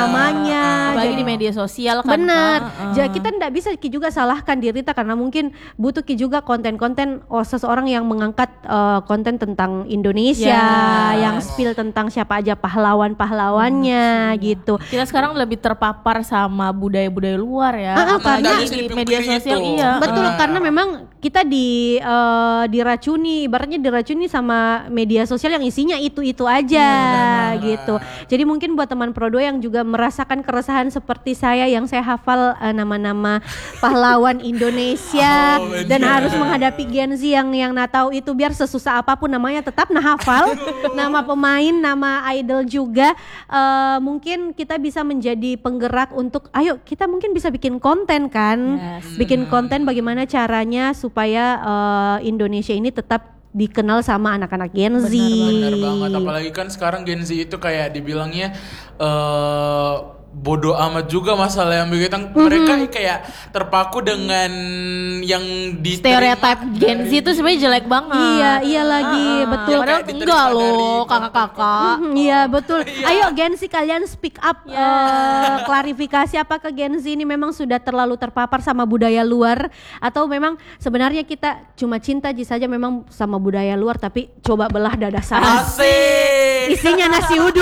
namanya. Bagi di media sosial kan. Benar. Jadi kita tidak bisa juga salahkan diri kita karena mungkin butuh juga konten-konten seseorang yang mengangkat konten tentang Indonesia, yang spill tentang siapa aja pahlawan-pahlawannya gitu. Kita sekarang lebih terpapar sama budaya-budaya luar ya. Karena di media sosial iya. Betul, karena memang kita diracuni, ibaratnya diracuni sama media sosial yang isinya itu aja gitu. Jadi mungkin buat teman Pro 2 yang juga merasakan keresahan seperti saya yang saya hafal nama-nama pahlawan Indonesia dan harus menghadapi Gen Z yang nggak tahu itu, biar sesusah apapun namanya tetap hafal nama pemain, nama idol juga. Mungkin kita bisa menjadi penggerak untuk ayo kita mungkin bisa bikin konten kan, bikin konten bagaimana caranya supaya Indonesia ini tetap dikenal sama anak-anak Gen Z. Benar banget, apalagi kan sekarang Gen Z itu kayak dibilangnya bodoh amat juga masalah yang begitu. Mereka kayak terpaku dengan yang stereotip Gen Z itu sebenarnya jelek banget. Iya lagi, betul. Padahal enggak loh kakak-kakak. Iya betul. Ayo Gen Z kalian speak up, klarifikasi apakah Gen Z ini memang sudah terlalu terpapar sama budaya luar atau memang sebenarnya kita cuma cinta saja memang sama budaya luar, tapi coba belah dada saya. Asik. Isinya nasi uduk.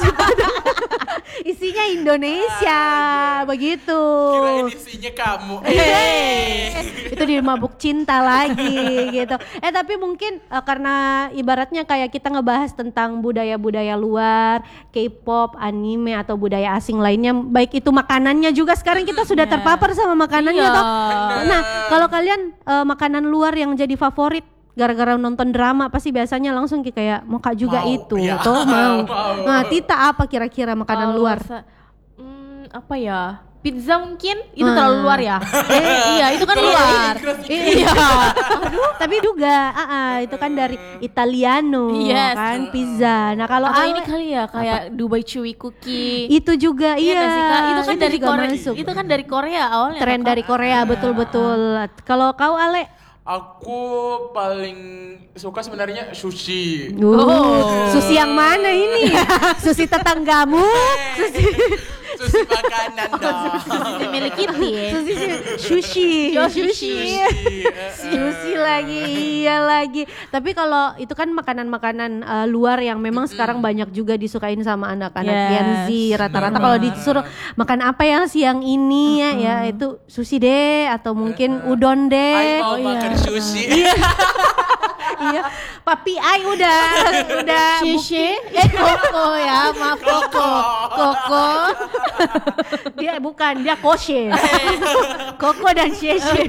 Isinya Indonesia, begitu. Kirain isinya kamu. Itu di mabuk cinta lagi gitu. Tapi mungkin karena ibaratnya kayak kita ngebahas tentang budaya-budaya luar, K-pop, anime atau budaya asing lainnya, baik itu makanannya juga sekarang kita sudah terpapar sama makanannya toh. Nah, kalau kalian makanan luar yang jadi favorit gara-gara nonton drama pasti biasanya langsung kayak mau kak juga mau, itu ya. Tuh mau. Nah, Tita apa kira-kira makanan luar? Apa ya? Pizza mungkin itu terlalu luar ya. Iya, itu kan luar. Iya. Tapi juga itu kan dari Italiano kan pizza. Nah, kalau ini kali ya kayak Dubai Chewy Cookie. Itu juga iya. Itu kan dari Korea. Masuk. Itu kan dari Korea awalnya. Tren dari Korea, betul-betul. Kalau kau Ale? Aku paling suka sebenarnya sushi. Sushi yang mana ini? Sushi tetanggamu? Sushi makanan dong. Sushi milik Kitty ya. Sushi Sushi lagi, iya lagi. Tapi kalau itu kan makanan-makanan luar yang memang sekarang banyak juga disukain sama anak-anak Gen Z. Rata-rata kalau disuruh makan apa ya siang ini ya itu sushi deh atau mungkin udon deh. Mau makan sushi. Iya, papi ai udah Shishi, Koko ya, maaf Koko. Dia bukan, dia Koshe. Koko dan Shishi.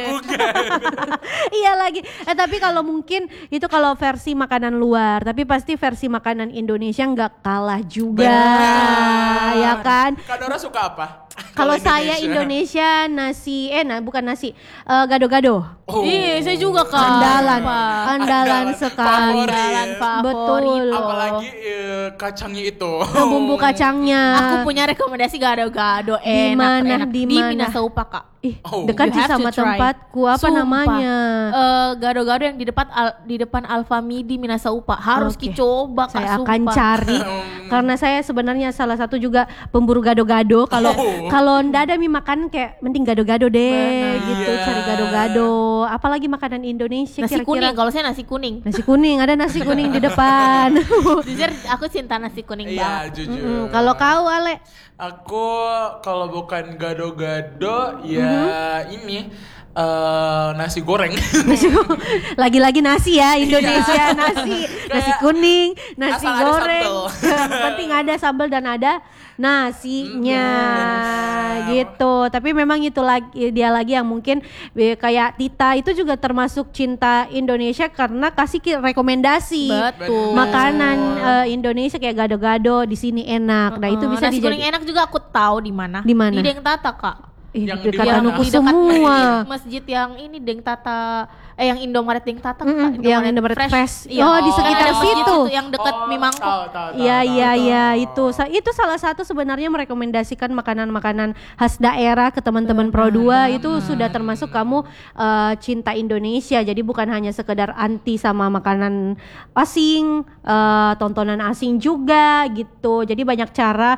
Iya lagi. Tapi kalau mungkin itu kalau versi makanan luar, tapi pasti versi makanan Indonesia nggak kalah juga. Ya kan? Kak Dora suka apa? Kalau saya Indonesia nasi, bukan nasi, gado-gado. Iya, saya juga kan. Andalan sekali. Andalan favorit. Betul. Apalagi kacangnya itu. Bumbu kacangnya. Aku punya rekomendasi gado-gado enak. Di Minasa Upa Kak. Dekat sih sama tempatku. Apa namanya? Gado-gado yang di depan Alfamidi Minasa Upa. Harus dicoba Kak. Saya akan cari. Karena saya sebenarnya salah satu juga pemburu gado-gado. Kalau ndak ada mie makan kayak mending gado-gado deh gitu. Cari gado-gado. Apalagi makanan Indonesia nasi kira-kira. Kuning, kalau saya nasi kuning. Nasi kuning, ada nasi kuning di depan. Jujur aku cinta nasi kuning banget. Jujur. Kalau kau Ale? Aku kalau bukan gado-gado ya ini nasi goreng. Lagi-lagi nasi ya Indonesia. Nasi kuning, nasi asal goreng. Penting ada sambal dan ada nasinya gitu. Tapi memang itu lagi dia lagi yang mungkin kayak Tita itu juga termasuk cinta Indonesia karena kasih rekomendasi. Betul. Makanan Indonesia kayak gado-gado di sini enak. Nah, itu bisa nasi kuning enak juga aku tahu di mana. Di mana? Di Deng Tata Kak. Yang dekat di Anuku di semua. Masjid yang ini Deng Tata yang Indomaret Deng Tata yang Indomaret Fresh. Iya. Di sekitar situ. Yang dekat Mie Mangkok. Iya itu salah satu sebenarnya merekomendasikan makanan-makanan khas daerah ke teman-teman Pro 2 itu sudah termasuk kamu cinta Indonesia. Jadi bukan hanya sekedar anti sama makanan asing, tontonan asing juga gitu. Jadi banyak cara